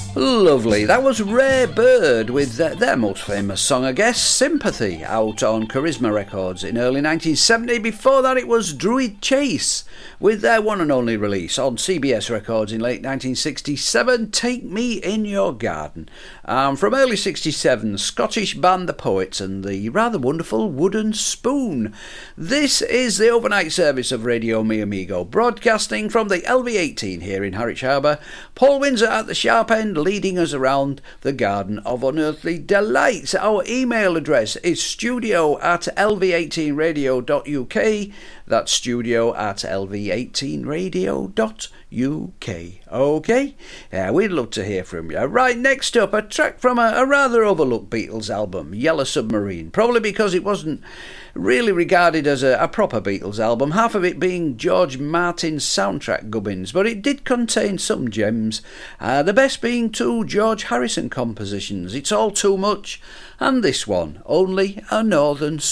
Lovely. That was Ray Bird with their most famous song, I guess, Sympathy, out on Charisma Records in early 1970. Before that, it was Druid Chase with their one and only release on CBS Records in late 1967, Take Me in Your Garden. From early 67, Scottish band The Poets and the rather wonderful Wooden Spoon. This is the overnight service of Radio Mi Amigo, broadcasting from the LV18 here in Harwich Harbour. Paul Windsor at the sharp end, leading us around the garden of unearthly delights. Our email address is studio@lv18radio.uk. That's studio@lv18radio.uk. OK? Yeah, we'd love to hear from you. Right, next up, a track from a rather overlooked Beatles album, Yellow Submarine. Probably because it wasn't really regarded as a proper Beatles album, half of it being George Martin's soundtrack gubbins, but it did contain some gems, the best being two George Harrison compositions, It's All Too Much, and this one, Only a Northern